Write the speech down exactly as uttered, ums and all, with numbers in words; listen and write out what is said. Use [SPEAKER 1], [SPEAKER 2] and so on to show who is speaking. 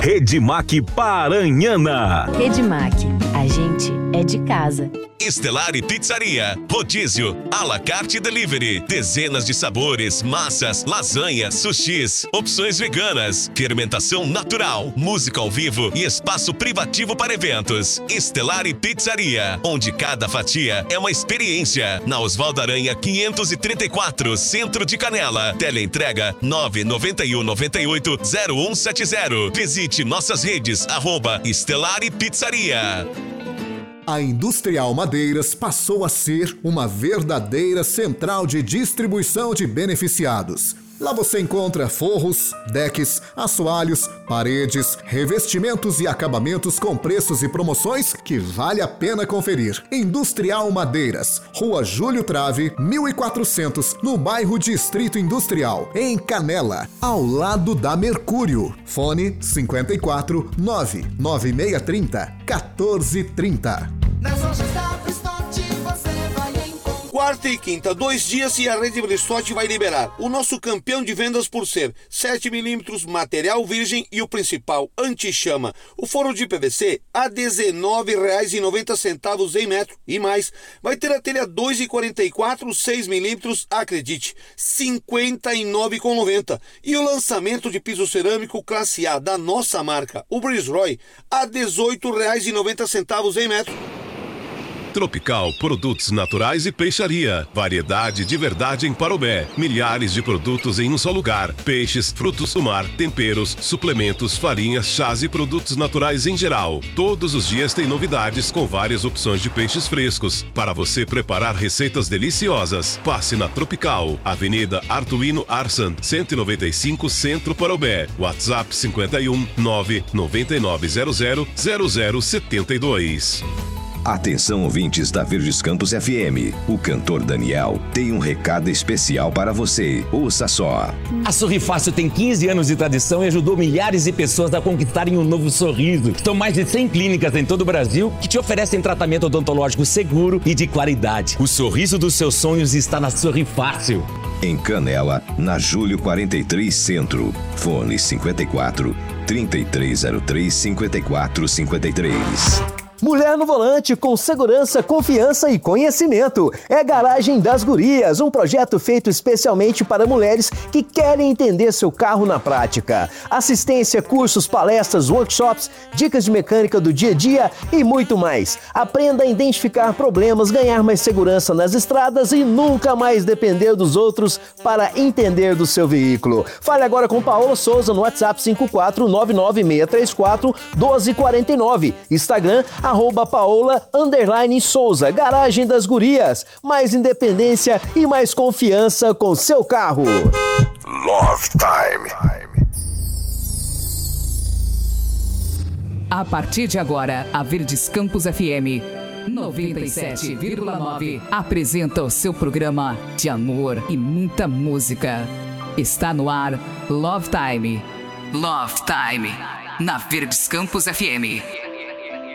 [SPEAKER 1] Redmac Paranhana.
[SPEAKER 2] Redmac, a gente é de casa.
[SPEAKER 3] Stellari Pizzaria, rodízio, à la carte delivery, dezenas de sabores, massas, lasanha, sushis, opções veganas, fermentação natural, música ao vivo e espaço privativo para eventos. Stellari Pizzaria, onde cada fatia é uma experiência. Na Osvaldo Aranha quinhentos e trinta e quatro, Centro de Canela. Teleentrega nove nove um nove oito zero um sete zero. Visite nossas redes, arroba Stellari Pizzaria.
[SPEAKER 4] A Industrial Madeiras passou a ser uma verdadeira central de distribuição de beneficiados. Lá você encontra forros, decks, assoalhos, paredes, revestimentos e acabamentos com preços e promoções que vale a pena conferir. Industrial Madeiras, Rua Júlio Trave, mil e quatrocentos, no bairro Distrito Industrial, em Canela, ao lado da Mercúrio. Fone cinquenta e quatro, nove nove seis três zero, quatorze trinta.
[SPEAKER 5] Nas lojas da Bristote você vai encontrar. Quarta e quinta, dois dias e a rede Bristote vai liberar o nosso campeão de vendas por ser sete milímetros, material virgem e o principal, anti-chama. O forro de P V C a dezenove reais e noventa centavos em metro e mais. Vai ter a telha dois e quarenta e quatro, seis milímetros, acredite, cinquenta e nove reais e noventa centavos. E o lançamento de piso cerâmico classe A da nossa marca, o Breeze Roy, a dezoito reais e noventa centavos em metro.
[SPEAKER 3] Tropical Produtos Naturais e Peixaria. Variedade de verdade em Parobé. Milhares de produtos em um só lugar. Peixes, frutos do mar, temperos, suplementos, farinhas, chás e produtos naturais em geral. Todos os dias tem novidades com várias opções de peixes frescos para você preparar receitas deliciosas. Passe na Tropical, Avenida Artuino Arsan, cento e noventa e cinco, Centro, Parobé. WhatsApp cinquenta e um, nove nove nove zero zero zero zero sete dois.
[SPEAKER 6] Atenção, ouvintes da Verdes Campos F M. O cantor Daniel tem um recado especial para você. Ouça só.
[SPEAKER 7] A Sorrifácil tem quinze anos de tradição e ajudou milhares de pessoas a conquistarem um novo sorriso. São mais de cem clínicas em todo o Brasil que te oferecem tratamento odontológico seguro e de qualidade. O sorriso dos seus sonhos está na Sorrifácil.
[SPEAKER 6] Em Canela, na Júlio quarenta e três Centro. Fone cinquenta e quatro, trinta e três zero três, cinquenta e quatro cinquenta e três.
[SPEAKER 8] Mulher no volante com segurança, confiança e conhecimento. É Garagem das Gurias, um projeto feito especialmente para mulheres que querem entender seu carro na prática. Assistência, cursos, palestras, workshops, dicas de mecânica do dia a dia e muito mais. Aprenda a identificar problemas, ganhar mais segurança nas estradas e nunca mais depender dos outros para entender do seu veículo. Fale agora com Paola Souza no WhatsApp cinco quatro nove nove seis três quatro um dois quatro nove. Instagram arroba Paola underline Souza. Garagem das Gurias. Mais independência e mais confiança com seu carro.
[SPEAKER 9] Love Time.
[SPEAKER 10] A partir de agora, a Verdes Campos F M noventa e sete vírgula nove apresenta o seu programa de amor e muita música. Está no ar Love Time. Love Time. Na Verdes Campos F M.